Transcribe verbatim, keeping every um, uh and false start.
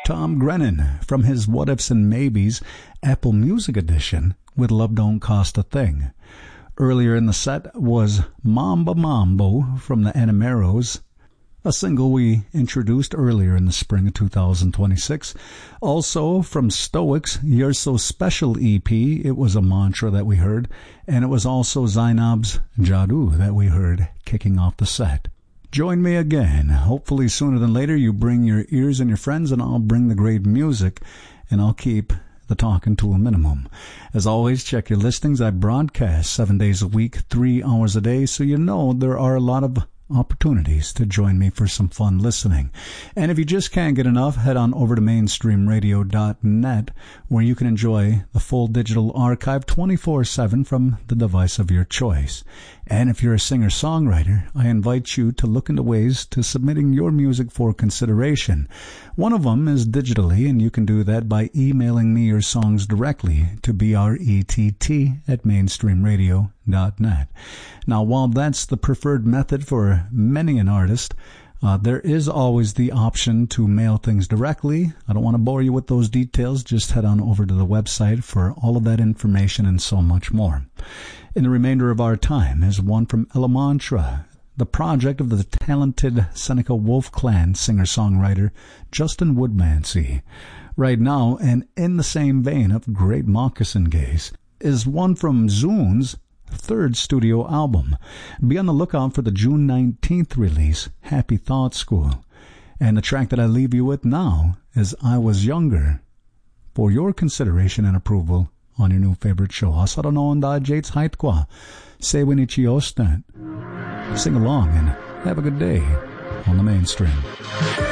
Tom Grennan from his What Ifs and Maybes Apple Music Edition with Love Don't Cost a Thing. Earlier in the set was Mamba Mambo from the Enameros, a single we introduced earlier in the spring of two thousand twenty-six. Also from Stoics, You're So Special E P, it was a mantra that we heard, and it was also Zainab's Jadoo that we heard kicking off the set. Join me again. Hopefully sooner than later you bring your ears and your friends, and I'll bring the great music, and I'll keep the talking to a minimum. As always, check your listings. I broadcast seven days a week, three hours a day, so you know there are a lot of opportunities to join me for some fun listening. And if you just can't get enough, head on over to mainstream radio dot net, where you can enjoy the full digital archive twenty-four seven from the device of your choice. And if you're a singer-songwriter, I invite you to look into ways to submitting your music for consideration. One of them is digitally, and you can do that by emailing me your songs directly to brett at mainstream radio dot net. Now, while that's the preferred method for many an artist, uh, there is always the option to mail things directly. I don't want to bore you with those details. Just head on over to the website for all of that information and so much more. In the remainder of our time is one from Elamantra, the project of the talented Seneca Wolf Clan singer-songwriter Justin Woodmansey. Right now, and in the same vein of great moccasin gaze, is one from Zune's third studio album. Be on the lookout for the June nineteenth release, Happy Thought School. And the track that I leave you with now is I Was Younger, for your consideration and approval on your new favorite show. Hasaranoonda Jates Haitkwa. Say Winichi Ostent. Sing along and have a good day on the Mainstream.